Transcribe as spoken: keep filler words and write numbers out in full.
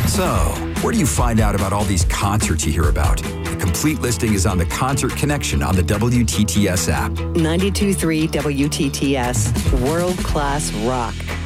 So, where do you find out about all these concerts you hear about? The complete listing is on the Concert Connection on the W T T S app. ninety-two point three W T T S, world-class rock.